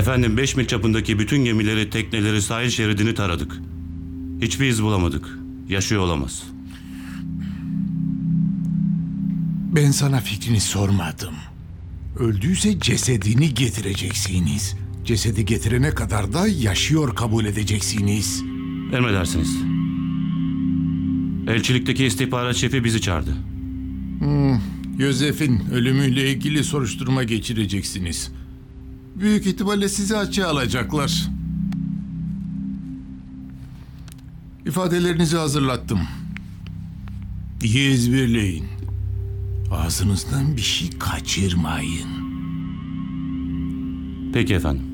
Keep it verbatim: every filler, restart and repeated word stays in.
Efendim beş mil çapındaki bütün gemileri, tekneleri, sahil şeridini taradık. Hiçbir iz bulamadık. Yaşıyor olamaz. Ben sana fikrini sormadım. Öldüyse cesedini getireceksiniz. Cesedi getirene kadar da yaşıyor kabul edeceksiniz. Emredersiniz. Elçilikteki istihbarat şefi bizi çağırdı. Yosef'in ölümüyle ilgili soruşturma geçireceksiniz. Büyük ihtimalle sizi açığa alacaklar. İfadelerinizi hazırlattım. İyi ezberleyin. Ağzınızdan bir şey kaçırmayın. Peki efendim.